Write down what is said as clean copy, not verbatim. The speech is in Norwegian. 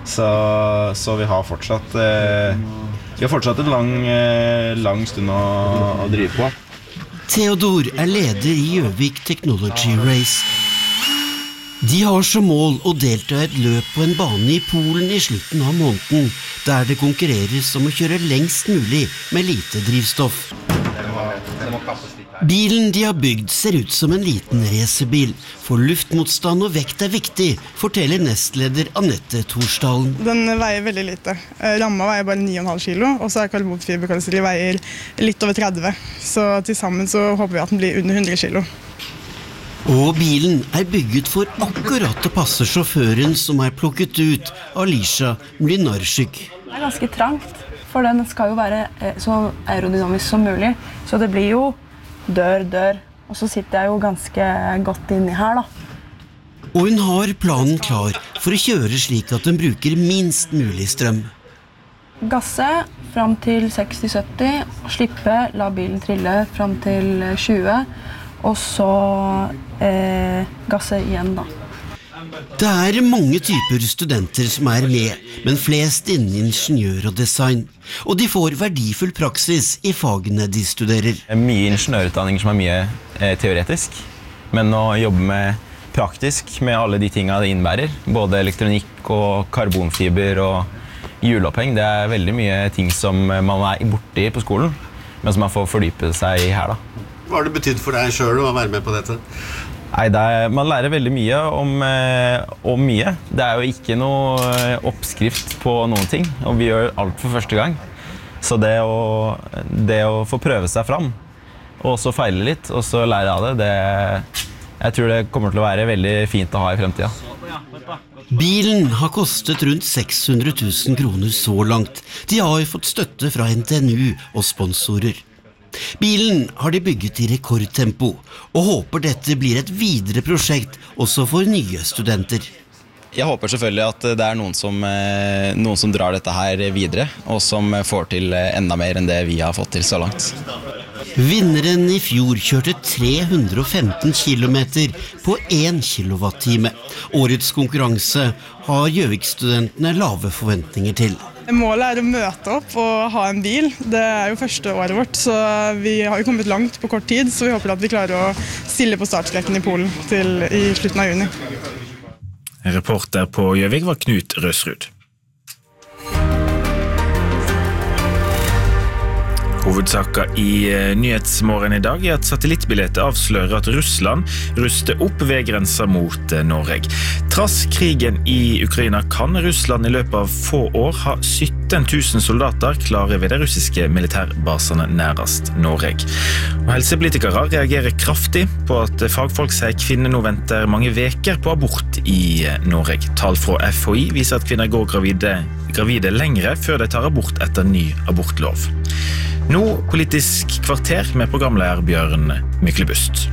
Så vi har fortsatt en lang stund å drive på. Theodor leder i Gjøvik Technology Race. De har som mål å delta i et løp på en bane i Polen i slutten av måneden, der det konkurreres om å kjøre lengst mulig med lite drivstoff. Bilen de har bygd ser ut som en liten racerbil, for luftmotstand og vekt viktig, forteller nestleder Annette Torsdalen. Den veier veldig lite. Ramma veier bare 9,5 kilo, og så karbonfiberkarosseri veier litt over 30. Så til sammen så håper vi at den blir under 100 kilo. Og bilen bygget for akkurat å passe sjåføren som plukket ut Alisha Mlynarczyk. Det ganske trangt, for den skal jo være så aerodynamisk som mulig, så det blir jo dør, og så sitter jeg jo ganske godt inni her da. Og hun har planen klar for å kjøre slik at den bruker minst mulig strøm. Gasse frem til 60-70, slippe, la bilen trille frem til 20, og så gasse igjen da. Det mange typer studenter som med, men flest innen ingeniør og design. Og de får verdifull praksis i fagene de studerer. Mye ingeniørutdanninger som mye teoretisk, men å jobbe med praktisk med alle de tingene det innebærer, både elektronikk og karbonfiber og hjuloppheng, det veldig mye ting som man borti på skolen, men som man får fordype seg i her da. Hva har det betydd for deg selv å være med på dette? Nei, man lærer veldig mye om mye. Det jo ikke noe oppskrift på noen ting, og vi gjør alt for første gang. Så det å få prøve seg fram, og så feile litt, og så lære av det, jeg tror det kommer til å være veldig fint å ha i fremtiden. Bilen har kostet rundt 600 000 kroner så langt. De har fått støtte fra NTNU og sponsorer. Bilen har de bygget i rekordtempo, og håper dette blir et videre prosjekt også for nye studenter. Jeg håper selvfølgelig at det noen som drar dette her videre, og som får til enda mer enn det vi har fått til så langt. Vinneren i fjor kjørte 315 kilometer på 1 kilowattime. Årets konkurranse har Gjøvik-studentene lave forventninger til. Målet å møte opp og ha en bil. Det jo første året vårt, så vi har jo kommet langt på kort tid, så vi håper at vi klarer å stille på startstreken i Polen i slutten av juni. Reporter på Gjøvik var Knut Røsrud. Hovedsaken i Nyhetsmorgen i dag at satellittbildet avslører at Russland ruster opp ved grensen mot Norge. Trass krigen i Ukraina kan Russland i løpet av få år ha 17 000 soldater klare ved de russiske militærbasene nærest Norge. Og helsepolitikere reagerer kraftig på at fagfolk sier kvinner nå venter mange veker på abort i Norge. Tall fra FHI viser at kvinner går gravide lengre før de tar abort etter ny abortlov. Nå Politisk kvarter med programleder Bjørn Myklebust.